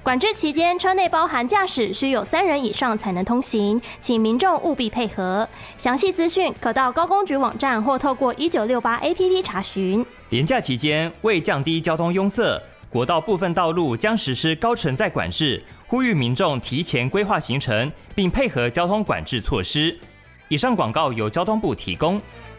管制期间，车内包含驾驶需有3人以上才能通行，请民众务必配合。详细资讯可到高公局网站或透过1968 APP 查询。 连假期间，为降低交通拥塞，国道部分道路将实施高承载管制，呼吁民众提前规划行程，并配合交通管制措施。以上广告由交通部提供。